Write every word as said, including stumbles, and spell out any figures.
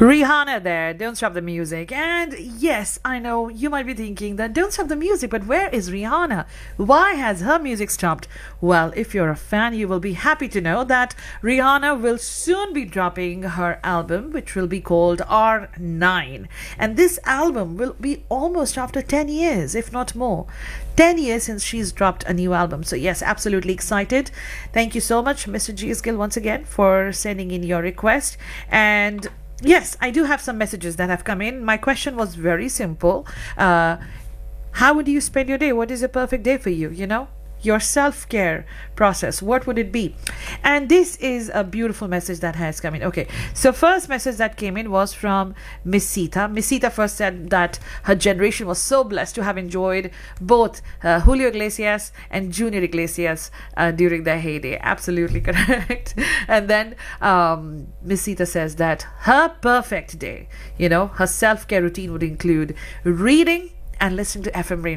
Rihanna there, Don't Stop the Music. And yes, I know you might be thinking that don't stop the music, but where is Rihanna? Why has her music stopped? Well, if you're a fan, you will be happy to know that Rihanna will soon be dropping her album, which will be called R nine. And this album will be almost after ten years, if not more. ten years since she's dropped a new album. So yes, absolutely excited. Thank you so much, Mister G S Gill, once again for sending in your request. And yes, I do have some messages that have come in. My question was very simple. Uh, how would you spend your day? What is a perfect day for you? You know, your self-care process. What would it be? And this is a beautiful message that has come in. Okay, so first message that came in was from Miss Sita. Miss Sita first said that her generation was so blessed to have enjoyed both uh, Julio Iglesias and Junior Iglesias uh, during their heyday. Absolutely correct. And then um, Miss Sita says that her perfect day, you know, her self-care routine would include reading and listening to F M Rain.